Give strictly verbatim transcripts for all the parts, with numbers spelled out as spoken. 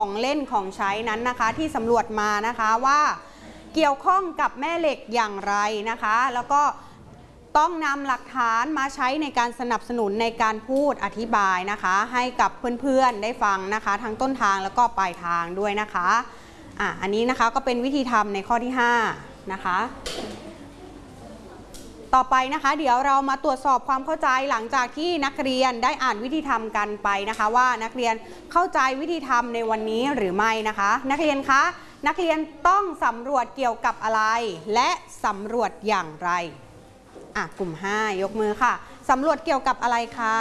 ของเล่นของใช้นั้นนะคะที่สำรวจมานะคะว่าเกี่ยวข้องกับแม่เหล็กอย่างไรนะคะแล้วก็ต้องนำหลักฐานมาใช้ในการสนับสนุนในการพูดอธิบายนะคะให้กับเพื่อนๆได้ฟังนะคะทั้งต้นทางแล้วก็ปลายทางด้วยนะคะอ่ะอันนี้นะคะก็เป็นวิธีทำในข้อที่ห้านะคะต่อไปนะคะเดี๋ยวเรามาตรวจสอบความเข้าใจหลังจากที่นักเรียนได้อ่านวิธีทำกันไปนะคะว่านักเรียนเข้าใจวิธีทำในวันนี้หรือไม่นะคะนักเรียนคะนักเรียนต้องสำรวจเกี่ยวกับอะไรและสำรวจอย่างไรอ่ะกลุ่มห้ายกมือค่ะสำรวจเกี่ยวกับอะไรคะ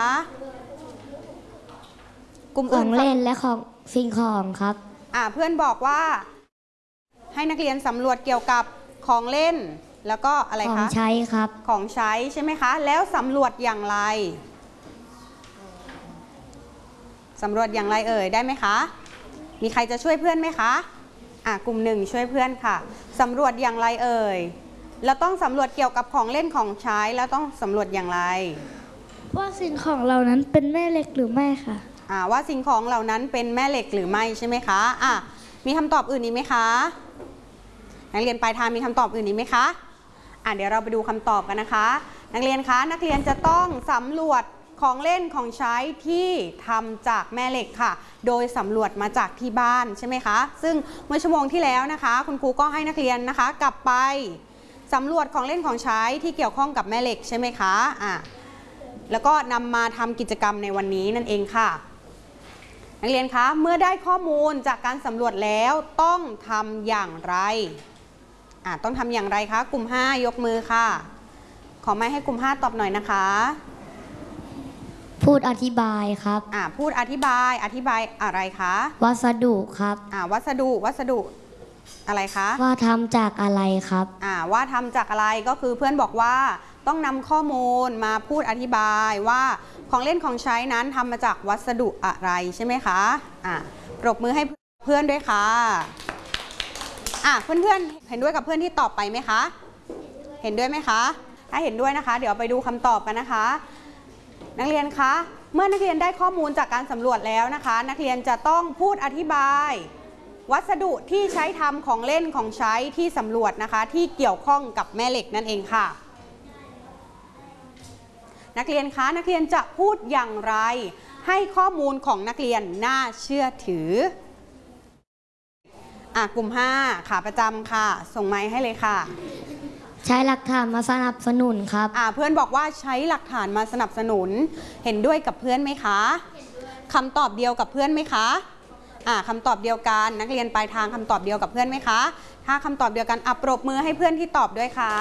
กลุ่มอื่นของเล่นและของสิ่งของครับอ่ะเพื่อนบอกว่าให้นักเรียนสำรวจเกี่ยวกับของเล่นแล้วก็อะไรคะของใช้ครับของใช้ใช่ไหมคะแล้วสำรวจอย่างไรสำรวจอย่างไรเอ่ยได้ไหมคะมีใครจะช่วยเพื่อนไหมคะอ่ะกลุ่มหนึ่งช่วยเพื่อนค่ะสำรวจอย่างไรเอ่ยเราต้องสำรวจเกี่ยวกับของเล่นของใช้แล้วต้องสำรวจอย่างไรว่าสิ่งของเหล่านั้นเป็นแม่เหล็กหรือไม่ค่ะอ่าว่าสิ่งของเหล่านั้นเป็นแม่เหล็กหรือไม่ใช่ไหมคะอ่ะมีคำตอบอื่นอีกไหมคะนักเรียนปลายทางมีคำตอบอื่นอีกไหมคะอ่ะเดี๋ยวเราไปดูคำตอบกันนะคะนักเรียนคะนักเรียนจะต้องสำรวจของเล่นของใช้ที่ทำจากแม่เหล็กค่ะโดยสำรวจมาจากที่บ้านใช่ไหมคะซึ่งเมื่อชั่วโมงที่แล้วนะคะคุณครูก็ให้นักเรียนนะคะกลับไปสำรวจของเล่นของใช้ที่เกี่ยวข้องกับแม่เหล็กใช่ไหมคะอ่ะแล้วก็นำมาทำกิจกรรมในวันนี้นั่นเองค่ะนักเรียนคะเมื่อได้ข้อมูลจากการสำรวจแล้วต้องทำอย่างไรอ่ะต้องทำอย่างไรคะกลุ่มห้ายกมือค่ะขอไม้ให้กลุ่มห้าตอบหน่อยนะคะพูดอธิบายครับอ่ะพูดอธิบายอธิบายอะไรคะวัสดุครับอ่ะวัสดุวัสดุอะไรคะว่าทำจากอะไรครับอ่าว่าทำจากอะไรก็คือเพื่อนบอกว่าต้องนำข้อมูลมาพูดอธิบายว่าของเล่นของใช้นั้นทำมาจากวัสดุอะไรใช่ไหมคะอ่าปรบมือให้เพื่อนด้วยค่ะอ่ะเพื่อนๆเห็นด้วยกับเพื่อนที่ตอบไปไหมคะเห็นด้วยไหมคะถ้าเห็นด้วยนะคะเดี๋ยวไปดูคำตอบกันนะคะนักเรียนคะเมื่อนักเรียนได้ข้อมูลจากการสำรวจแล้วนะคะนักเรียนจะต้องพูดอธิบายวัสดุที่ใช้ทำของเล่นของใช้ที่สำรวจนะคะที่เกี่ยวข้องกับแม่เหล็กนั่นเองค่ะนักเรียนคะนักเรียนจะพูดอย่างไรให้ข้อมูลของนักเรียนน่าเชื่อถืออ่ะกลุ่มห้าขาประจำค่ะส่งไมค์ให้เลยค่ะใช้หลักฐานมาสนับสนุนครับอ่ะเพื่อนบอกว่าใช้หลักฐานมาสนับสนุนเห็นด้วยกับเพื่อนไหมคะคำตอบเดียวกับเพื่อนไหมคะอ่ะคำตอบเดียวกันนักเรียนปลายทางคำตอบเดียวกับเพื่อนไหมคะถ้าคำตอบเดียวกันอ่ะปรบมือให้เพื่อนที่ตอบด้วยค่ะ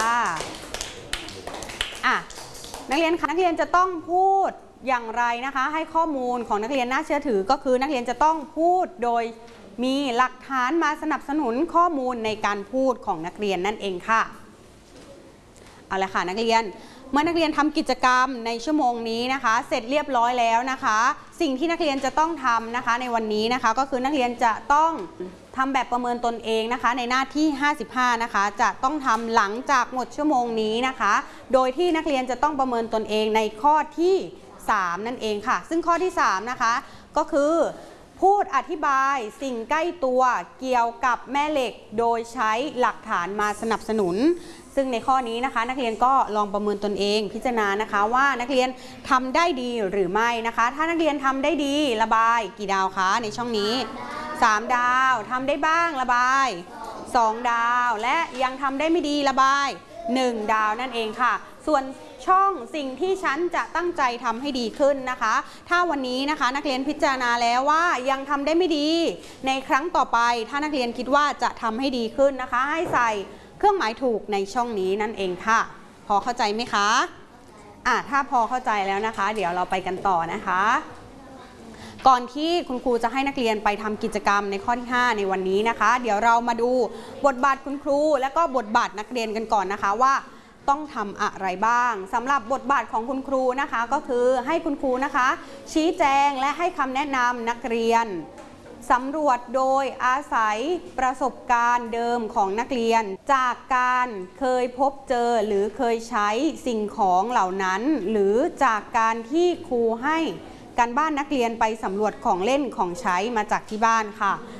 อ่ะนักเรียนคะนักเรียนจะต้องพูดอย่างไรนะคะให้ข้อมูลของนักเรียนน่าเชื่อถือก็คือนักเรียนจะต้องพูดโดยมีหลักฐานมาสนับสนุนข้อมูลในการพูดของนักเรียนนั่นเองค่ะเอาละค่ะนักเรียนเมื่อนักเรียนทำกิจกรรมในชั่วโมงนี้นะคะเสร็จเรียบร้อยแล้วนะคะสิ่งที่นักเรียนจะต้องทำนะคะในวันนี้นะคะก็คือนักเรียนจะต้องทำแบบประเมินตนเองนะคะในหน้าที่ห้าสิบห้านะคะจะต้องทำหลังจากหมดชั่วโมงนี้นะคะโดยที่นักเรียนจะต้องประเมินตนเองในข้อที่สามนั่นเองค่ะซึ่งข้อที่สามนะคะก็คือพูดอธิบายสิ่งใกล้ตัวเกี่ยวกับแม่เหล็กโดยใช้หลักฐานมาสนับสนุนซึ่งในข้อนี้นะคะนักเรียนก็ลองประเมินตนเองพิจารณานะคะว่านักเรียนทำได้ดีหรือไม่นะคะถ้านักเรียนทำได้ดีระบายกี่ดาวคะในช่องนี้สามดาวทำได้บ้างระบายสองดาวและยังทำได้ไม่ดีระบายหนึ่งดาวนั่นเองค่ะส่วนช่องสิ่งที่ฉันจะตั้งใจทำให้ดีขึ้นนะคะถ้าวันนี้นะคะนักเรียนพิจารณาแล้วว่ายังทำได้ไม่ดีในครั้งต่อไปถ้านักเรียนคิดว่าจะทำให้ดีขึ้นนะคะให้ใส่เครื่องหมายถูกในช่องนี้นั่นเองค่ะพอเข้าใจไหมคะอ่ะถ้าพอเข้าใจแล้วนะคะเดี๋ยวเราไปกันต่อนะคะก่อนที่คุณครูจะให้นักเรียนไปทำกิจกรรมในข้อที่ห้าในวันนี้นะคะเดี๋ยวเรามาดูบทบาทคุณครูและก็บทบาทนักเรียนกันก่อนนะคะว่าต้องทำอะไรบ้างสำหรับบทบาทของคุณครูนะคะก็คือให้คุณครูนะคะชี้แจงและให้คำแนะนำนักเรียนสำรวจโดยอาศัยประสบการณ์เดิมของนักเรียนจากการเคยพบเจอหรือเคยใช้สิ่งของเหล่านั้นหรือจากการที่ครูให้การบ้านนักเรียนไปสำรวจของเล่นของใช้มาจากที่บ้านค่ะ